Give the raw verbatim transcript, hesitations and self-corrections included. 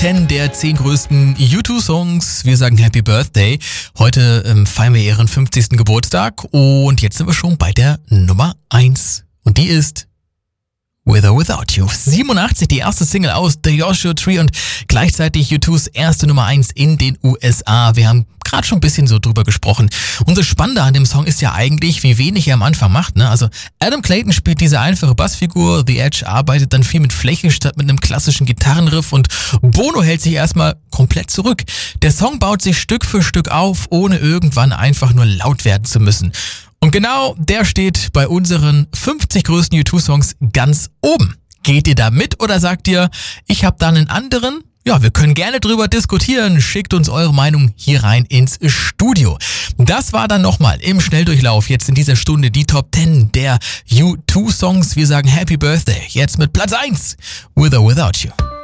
zehn der zehn größten U zwei Songs. Wir sagen Happy Birthday. Heute ähm, feiern wir ihren fünfzigsten Geburtstag und jetzt sind wir schon bei der Nummer eins. Und die ist With or Without You. siebenundachtzig, die erste Single aus The Joshua Tree und gleichzeitig U zwei's erste Nummer eins in den U S A. Wir haben gerade schon ein bisschen so drüber gesprochen. Und das Spannende an dem Song ist ja eigentlich, wie wenig er am Anfang macht, ne? Also Adam Clayton spielt diese einfache Bassfigur, The Edge arbeitet dann viel mit Fläche statt mit einem klassischen Gitarrenriff und Bono hält sich erstmal komplett zurück. Der Song baut sich Stück für Stück auf, ohne irgendwann einfach nur laut werden zu müssen. Und genau der steht bei unseren fünfzig größten U zwei Songs ganz oben. Geht ihr da mit oder sagt ihr, ich habe da einen anderen? Ja, wir können gerne drüber diskutieren. Schickt uns eure Meinung hier rein ins Studio. Das war dann nochmal im Schnelldurchlauf jetzt in dieser Stunde die Top zehn der U zwei Songs. Wir sagen Happy Birthday. Jetzt mit Platz eins, With or Without You.